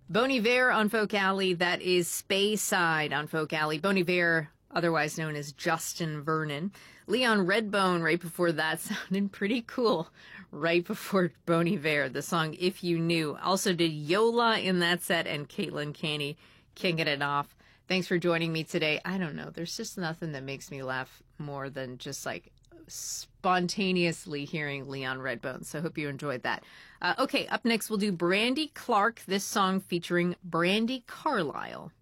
Bon Iver on Folk Alley. That is Speyside on Folk Alley. Bon Iver, otherwise known as Justin Vernon. Leon Redbone right before that, sounding pretty cool. Right before Bon Iver, the song If You Knew. Also did Yola in that set and Caitlin Caney kicking it off. Thanks for joining me today. I don't know. There's just nothing that makes me laugh more than just like spontaneously hearing Leon Redbone. So I hope you enjoyed that. Okay, up next we'll do Brandy Clark, this song featuring Brandi Carlile.